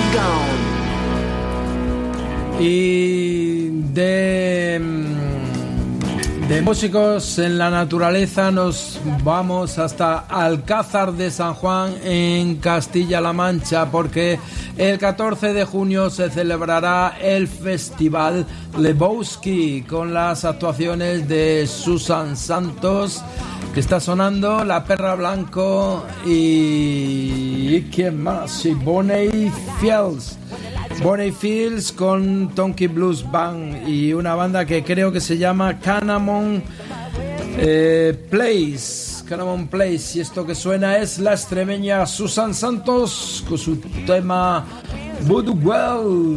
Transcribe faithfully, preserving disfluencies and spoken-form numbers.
Gone. Y de, de músicos en la naturaleza nos vamos hasta Alcázar de San Juan en Castilla-La Mancha, porque el catorce de junio se celebrará el Festival Lebowski con las actuaciones de Susan Santos, que está sonando, La Perra Blanco y, y ¿quién más? Y Bonnie Fields. Bonnie Fields con Tonky Blues Band y una banda que creo que se llama Canamon eh, Place. Canamon Place. Y esto que suena es la extremeña Susan Santos con su tema Voodoo Well.